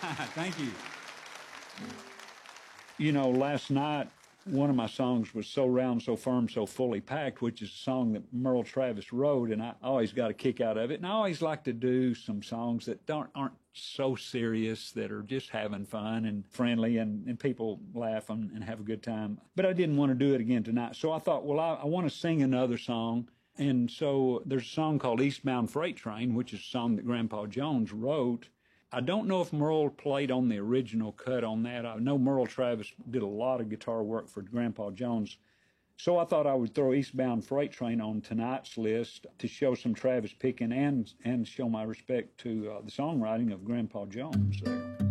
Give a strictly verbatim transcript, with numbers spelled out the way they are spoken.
Thank you. You know, last night, one of my songs was So Round, So Firm, So Fully Packed, which is a song that Merle Travis wrote, and I always got a kick out of it. And I always like to do some songs that don't aren't so serious, that are just having fun and friendly, and, and people laugh and, and have a good time. But I didn't want to do it again tonight. So I thought, well, I, I want to sing another song. And so there's a song called Eastbound Freight Train, which is a song that Grandpa Jones wrote. I don't know if Merle played on the original cut on that. I know Merle Travis did a lot of guitar work for Grandpa Jones. So I thought I would throw Eastbound Freight Train on tonight's list to show some Travis picking and, and show my respect to uh, the songwriting of Grandpa Jones there.